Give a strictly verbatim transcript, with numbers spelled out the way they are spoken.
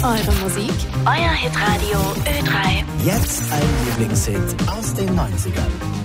Eure Musik, euer Hitradio Ö drei. Jetzt ein Lieblingshit aus den neunzigern.